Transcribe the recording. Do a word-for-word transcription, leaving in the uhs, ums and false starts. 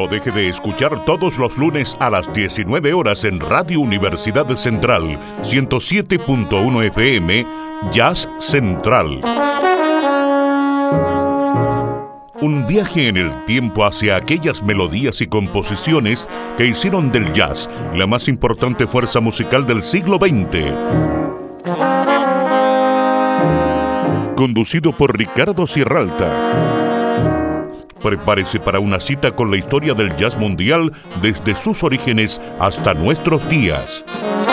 deje de escuchar todos los lunes a las diecinueve horas en Radio Universidad Central, ciento siete punto uno F M, Jazz Central. Un viaje en el tiempo hacia aquellas melodías y composiciones que hicieron del jazz la más importante fuerza musical del siglo veinte. Conducido por Ricardo Sierralta. Prepárese para una cita con la historia del jazz mundial desde sus orígenes hasta nuestros días.